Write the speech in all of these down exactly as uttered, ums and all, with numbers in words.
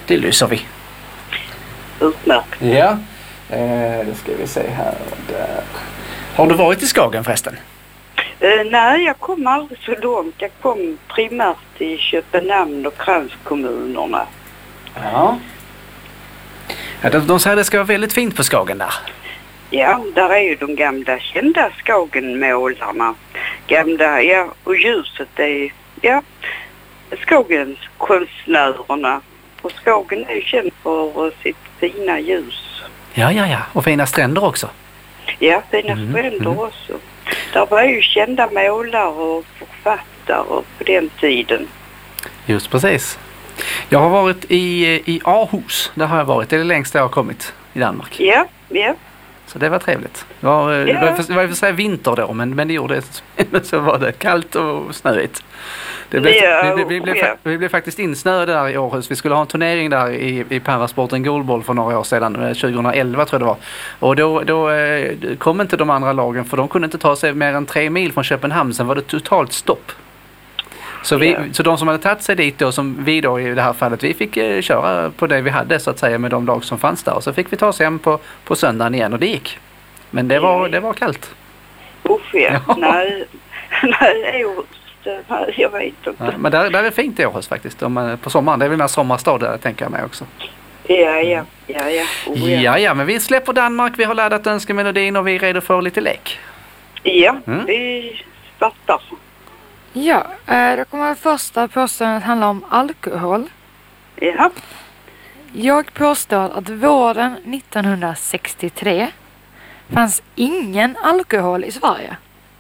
Det lyser vi. Utmärkt. Ja, eh, då ska vi se här. Där. Har du varit i Skagen förresten? Uh, nej, jag kom aldrig så långt. Jag kom primärt till Köpenhamn och kranskommunerna. Ja. Ja, de, de säger att det ska vara väldigt fint på Skagen där. Ja, där är ju de gamla kända Skagenmålarna. Gamla, ja, och ljuset är, ja, Skagens konstnärerna. Och Skagen är ju känd för sitt fina ljus. Ja, ja, ja. Och fina stränder också. Ja, fina Mm, stränder mm. också. Där var ju kända målare och författare på den tiden. Just precis. Jag har varit i, i Aarhus. Där har jag varit. Det är det längsta jag har kommit i Danmark. Ja, ja. Så det var trevligt. Det var, Ja. det var, för, det var för sig vinter då, men, men det gjorde det. Så var det kallt och snöigt. Det blev, Ja, vi, vi, blev, ja. vi blev faktiskt insnöade där i Aarhus. Vi skulle ha en turnering där i, i Parasporten Goalball för några år sedan. tjugoelva tror jag det var. Och då, då eh, kom inte de andra lagen, för de kunde inte ta sig mer än tre mil från Köpenhamn. Sen var det totalt stopp. Så, vi, Ja. så de som hade tagit sig dit då, som vi då i det här fallet, vi fick eh, köra på det vi hade så att säga med de lag som fanns där. Och så fick vi ta oss hem på, på söndagen igen och det gick. Men det var, det var kallt. Usch, ja. Ja. Nej, nej, Århus, nej, jag vet inte. Ja, men där, där är fint i Århus faktiskt. Om, man- på sommaren, det är väl mer sommarstad där tänker jag mig också. Ja, ja, ja, ja. Oh, ja. Ja, ja, men vi släpper Danmark, vi har laddat önskemelodin och vi är redo för lite lek. Ja, Mm. vi startar. Ja, eh, då kommer första påståendet handla om alkohol. Ja, Jag påstår att våren nittonhundrasextiotre fanns ingen alkohol i Sverige.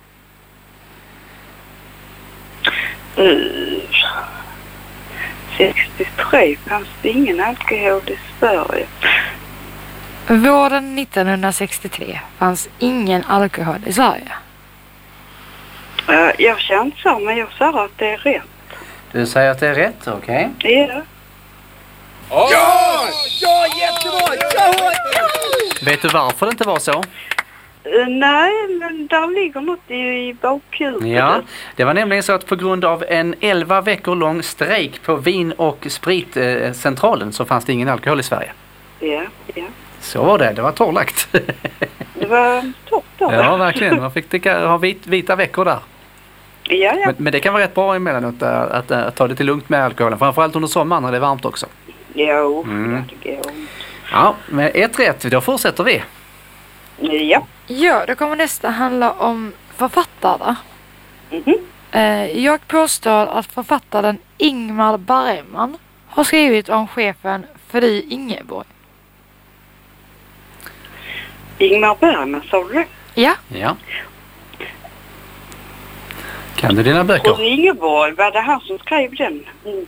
uh, sextiotre fanns det ingen alkohol i Sverige. Våren nittonhundrasextiotre fanns ingen alkohol i Sverige. Uh, jag chansar, men jag sa att det är rätt. Du säger att det är rätt, okej? Ja. Ja! Ja, jättebra! Ja! Vet du varför det inte var så? Uh, nej, men där ligger något i, i bakhuvudet. Ja, det var nämligen så att på grund av en elva veckor lång strejk på vin- och spritcentralen så fanns det ingen alkohol i Sverige. Ja, ja. Så var det, det var torrlagt. Det var topp då. Ja, verkligen. Man fick tycka, ha vit, vita veckor där. Ja, ja. Men, men det kan vara rätt bra emellanåt att, att, att ta det till lugnt med alkoholen. Framförallt under sommaren när det är varmt också. Jo, Mm. ja, det går. Ja, men ett rätt. Då fortsätter vi. Ja. Ja, då kommer nästa handla om författare. Mhm. Eh, jag påstår att författaren Ingmar Bergman har skrivit om chefen Fru Ingeborg. Ingmar Bergman, sa du det? Ja, Ja. Kan du dina Och böcker? Ingeborg, var det han som skrev den? Mm.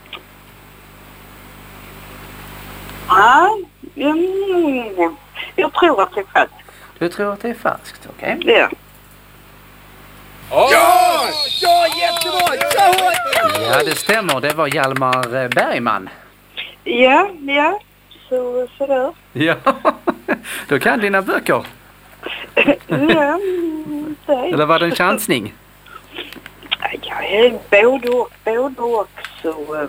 Ja, mm, jag tror att det är falskt. Du tror att det är falskt, okej? Ja. Ja! Ja, jättebra! Ja! Ja, det stämmer. Det var Hjalmar eh, Bergman. Ja, ja. Så, sådär. Ja, du kan dina böcker. Ja, mm, det är- Eller var det en chansning? Ja, är både och, både och. Så, eh,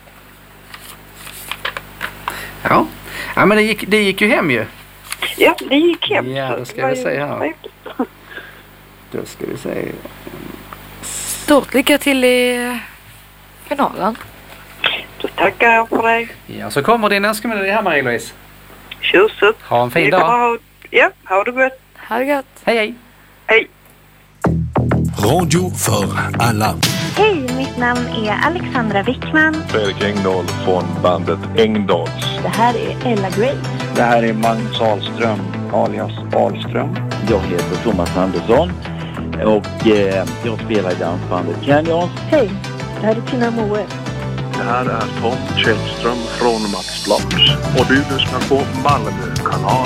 Ja. Ja, men det gick, det gick ju hem ju. ja, det gick hem. Ja, så då ska det var vi ju se här. trevligt. Då ska vi se. stort lycka till i finalen. Då tackar jag för det. Ja, så kommer din önskemelodi här, Marie-Louise. Tjusigt. Ha en fin Ni får dag. ha- Ja, ha det gott. Ha det gott. Hej, hej. Hej. Radio för alla. Hej, mitt namn är Alexandra Wickman. Fredrik Engdahl från bandet Engdahls. Det här är Ella Grace. Det här är Magnus Ahlström, alias Ahlström. Jag heter Thomas Andersson och eh, jag spelar i dansbandet Canyons. Hej, det här är Tina Moe. Det här är Tom Källström från Max Blocks. Och du lyssnar på Malmö kanal.